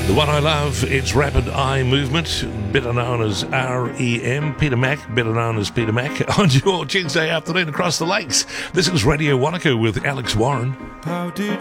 The one I love, it's Rapid Eye Movement, better known as REM, Peter Mac, better known as Peter Mac, on your Tuesday afternoon across the lakes. This is Radio Wanaka with Alex Warren. How did